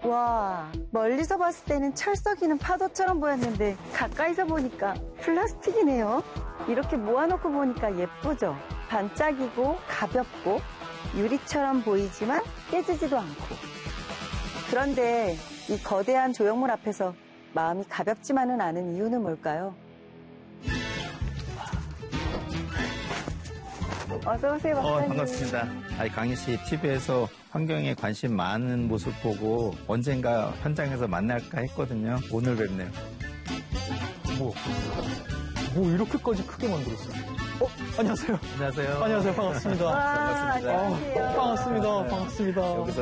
와, 멀리서 봤을 때는 철썩이는 파도처럼 보였는데 가까이서 보니까 플라스틱이네요. 이렇게 모아놓고 보니까 예쁘죠? 반짝이고 가볍고 유리처럼 보이지만 깨지지도 않고. 그런데 이 거대한 조형물 앞에서 마음이 가볍지만은 않은 이유는 뭘까요? 어서 오세요, 박사님. 반갑습니다. 강희 씨 TV에서 환경에 관심 많은 모습 보고 언젠가 현장에서 만날까 했거든요. 오늘 뵙네요. 뭐 이렇게까지 크게 만들었어요? 안녕하세요. 안녕하세요. 안녕하세요. 반갑습니다. 와, 안녕하세요. 반갑습니다. 반갑습니다. 여기서